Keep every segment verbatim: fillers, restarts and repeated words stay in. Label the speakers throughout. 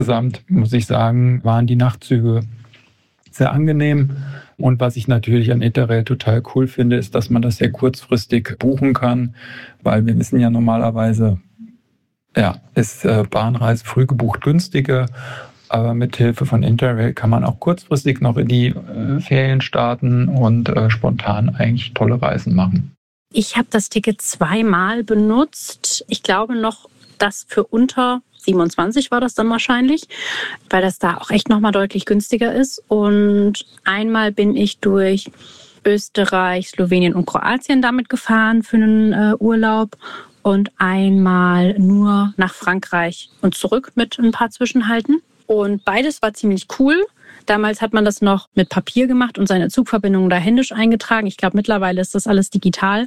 Speaker 1: Insgesamt muss ich sagen, waren die Nachtzüge sehr angenehm. Und was ich natürlich an Interrail total cool finde, ist, dass man das sehr kurzfristig buchen kann, weil wir wissen ja normalerweise, ja, ist äh, Bahnreise früh gebucht günstiger, aber mit Hilfe von Interrail kann man auch kurzfristig noch in die äh, Ferien starten und äh, spontan eigentlich tolle Reisen machen.
Speaker 2: Ich habe das Ticket zweimal benutzt. Ich glaube noch, dass für unter siebenundzwanzig war das dann wahrscheinlich, weil das da auch echt nochmal deutlich günstiger ist. Und einmal bin ich durch Österreich, Slowenien und Kroatien damit gefahren für einen äh, Urlaub und einmal nur nach Frankreich und zurück mit ein paar Zwischenhalten. Und beides war ziemlich cool. Damals hat man das noch mit Papier gemacht und seine Zugverbindungen da händisch eingetragen. Ich glaube, mittlerweile ist das alles digital.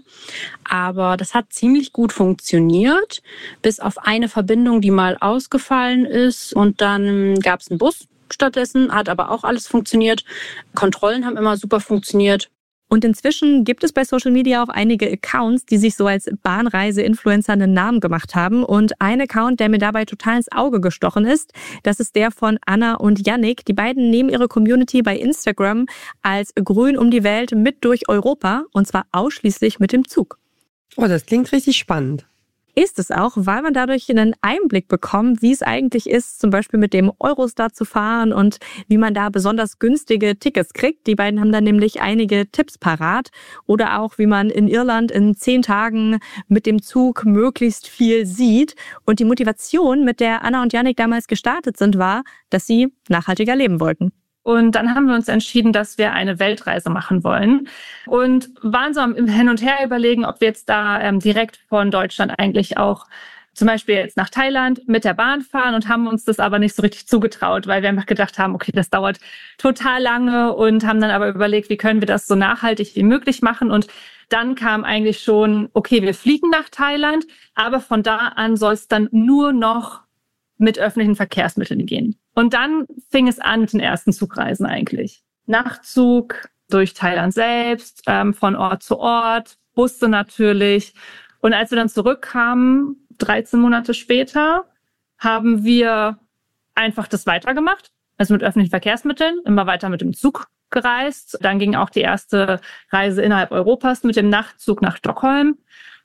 Speaker 2: Aber das hat ziemlich gut funktioniert, bis auf eine Verbindung, die mal ausgefallen ist. Und dann gab es einen Bus stattdessen, hat aber auch alles funktioniert. Kontrollen haben immer super funktioniert.
Speaker 3: Und inzwischen gibt es bei Social Media auch einige Accounts, die sich so als Bahnreise-Influencer einen Namen gemacht haben. Und ein Account, der mir dabei total ins Auge gestochen ist, das ist der von Anna und Yannick. Die beiden nehmen ihre Community bei Instagram als Grün um die Welt mit durch Europa und zwar ausschließlich mit dem Zug.
Speaker 4: Oh, das klingt richtig spannend.
Speaker 3: Ist es auch, weil man dadurch einen Einblick bekommt, wie es eigentlich ist, zum Beispiel mit dem Eurostar zu fahren und wie man da besonders günstige Tickets kriegt. Die beiden haben dann nämlich einige Tipps parat oder auch, wie man in Irland in zehn Tagen mit dem Zug möglichst viel sieht. Und die Motivation, mit der Anna und Yannick damals gestartet sind, war, dass sie nachhaltiger leben wollten.
Speaker 5: Und dann haben wir uns entschieden, dass wir eine Weltreise machen wollen und waren so am Hin und Her überlegen, ob wir jetzt da ähm, direkt von Deutschland eigentlich auch zum Beispiel jetzt nach Thailand mit der Bahn fahren und haben uns das aber nicht so richtig zugetraut, weil wir einfach gedacht haben, okay, das dauert total lange und haben dann aber überlegt, wie können wir das so nachhaltig wie möglich machen. Und dann kam eigentlich schon, okay, wir fliegen nach Thailand, aber von da an soll es dann nur noch mit öffentlichen Verkehrsmitteln gehen. Und dann fing es an mit den ersten Zugreisen eigentlich. Nachtzug durch Thailand selbst, ähm, von Ort zu Ort, Busse natürlich. Und als wir dann zurückkamen, dreizehn Monate später, haben wir einfach das weitergemacht. Also mit öffentlichen Verkehrsmitteln, immer weiter mit dem Zug gereist. Dann ging auch die erste Reise innerhalb Europas mit dem Nachtzug nach Stockholm.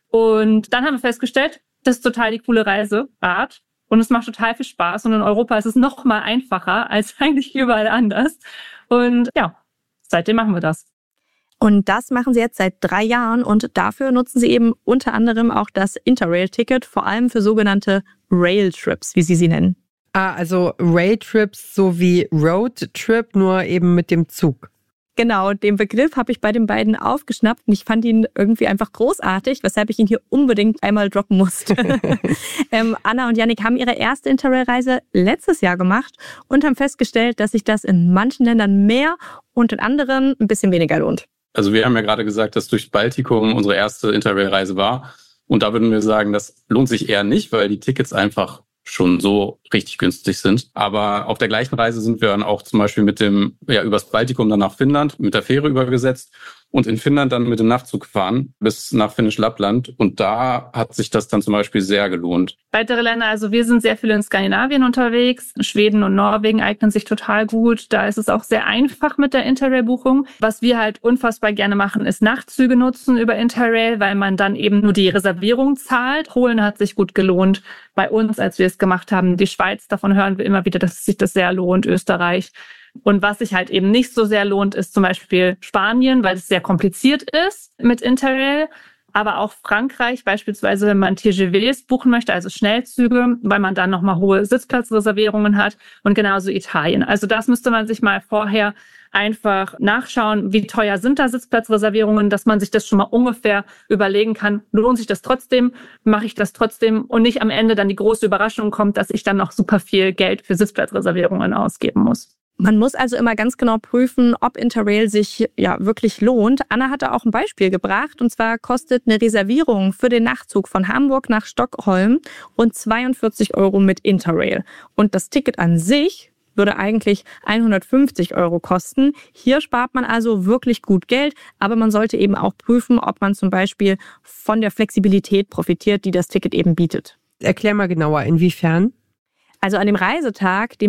Speaker 5: Und dann haben wir festgestellt, das ist total die coole Reiseart. Und es macht total viel Spaß. Und in Europa ist es noch mal einfacher als eigentlich überall anders. Und ja, seitdem machen wir das.
Speaker 3: Und das machen sie jetzt seit drei Jahren. Und dafür nutzen sie eben unter anderem auch das Interrail-Ticket, vor allem für sogenannte Rail-Trips, wie sie sie nennen.
Speaker 4: Ah, also Rail-Trips so wie Road-Trip, nur eben mit dem Zug.
Speaker 3: Genau, den Begriff habe ich bei den beiden aufgeschnappt und ich fand ihn irgendwie einfach großartig, weshalb ich ihn hier unbedingt einmal droppen musste. ähm, Anna und Yannick haben ihre erste Interrail-Reise letztes Jahr gemacht und haben festgestellt, dass sich das in manchen Ländern mehr und in anderen ein bisschen weniger lohnt.
Speaker 6: Also wir haben ja gerade gesagt, dass durch Baltikum unsere erste Interrail-Reise war. Und da würden wir sagen, das lohnt sich eher nicht, weil die Tickets einfach schon so richtig günstig sind. Aber auf der gleichen Reise sind wir dann auch zum Beispiel mit dem, ja, übers Baltikum dann nach Finnland, mit der Fähre übergesetzt und in Finnland dann mit dem Nachtzug gefahren bis nach Finnisch Lappland. Und da hat sich das dann zum Beispiel sehr gelohnt.
Speaker 5: Weitere Länder, also wir sind sehr viel in Skandinavien unterwegs. Schweden und Norwegen eignen sich total gut. Da ist es auch sehr einfach mit der Interrail-Buchung. Was wir halt unfassbar gerne machen, ist Nachtzüge nutzen über Interrail, weil man dann eben nur die Reservierung zahlt. Polen hat sich gut gelohnt bei uns, als wir es gemacht haben. Die Schweiz, davon hören wir immer wieder, dass sich das sehr lohnt. Österreich. Und was sich halt eben nicht so sehr lohnt, ist zum Beispiel Spanien, weil es sehr kompliziert ist mit Interrail. Aber auch Frankreich, beispielsweise, wenn man T G Vs buchen möchte, also Schnellzüge, weil man dann nochmal hohe Sitzplatzreservierungen hat. Und genauso Italien. Also das müsste man sich mal vorher einfach nachschauen, wie teuer sind da Sitzplatzreservierungen, dass man sich das schon mal ungefähr überlegen kann, lohnt sich das trotzdem, mache ich das trotzdem und nicht am Ende dann die große Überraschung kommt, dass ich dann noch super viel Geld für Sitzplatzreservierungen ausgeben muss.
Speaker 3: Man muss also immer ganz genau prüfen, ob Interrail sich ja wirklich lohnt. Anna hatte auch ein Beispiel gebracht und zwar kostet eine Reservierung für den Nachtzug von Hamburg nach Stockholm rund zweiundvierzig Euro mit Interrail. Und das Ticket an sich würde eigentlich hundertfünfzig Euro kosten. Hier spart man also wirklich gut Geld, aber man sollte eben auch prüfen, ob man zum Beispiel von der Flexibilität profitiert, die das Ticket eben bietet.
Speaker 4: Erklär mal genauer, inwiefern?
Speaker 3: Also an dem Reisetag,